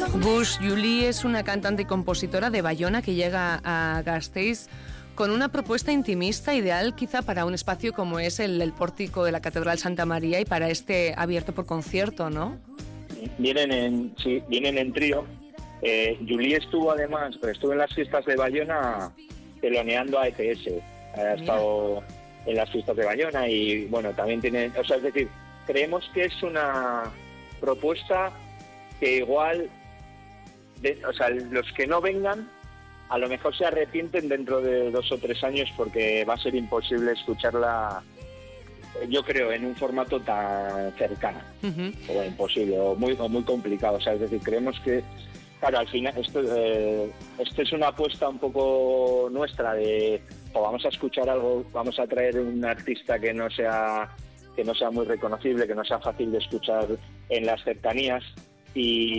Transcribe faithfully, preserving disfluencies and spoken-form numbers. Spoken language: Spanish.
Bush Julie es una cantante y compositora de Bayona que llega a Gasteiz con una propuesta intimista ideal quizá para un espacio como es el, el pórtico de la Catedral Santa María y para este abierto por concierto, ¿no? Vienen en, sí, vienen en trío. Eh, Julie estuvo además, estuvo en las fiestas de Bayona teloneando a E T S. Ha estado en las fiestas de Bayona y bueno, también tiene, o sea, es decir, creemos que es una propuesta que igual, de, o sea, los que no vengan a lo mejor se arrepienten dentro de dos o tres años porque va a ser imposible escucharla, yo creo, en un formato tan cercano. Uh-huh. O imposible, o muy, o muy complicado. O sea, es decir, creemos que, claro, al final esto, eh, esto es una apuesta un poco nuestra de, o vamos a escuchar algo, vamos a traer un artista que no sea que no sea muy reconocible, que no sea fácil de escuchar en las cercanías y